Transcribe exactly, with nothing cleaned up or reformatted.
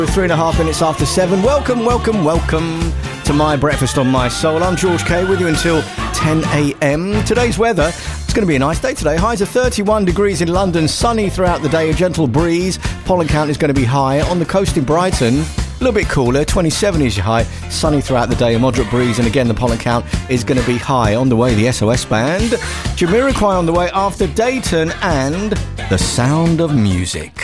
Three and a half minutes after seven. Welcome, welcome, welcome to My Breakfast on My Soul. I'm George Kay with you until ten a.m. Today's weather, it's going to be a nice day today. Highs are thirty-one degrees in London, sunny throughout the day, a gentle breeze. Pollen count is going to be high. On the coast in Brighton, a little bit cooler, twenty-seven is your high, sunny throughout the day, a moderate breeze, and again the pollen count is going to be high. On the way, the S O S Band, Jamiroquai on the way after Dayton, and The Sound of Music.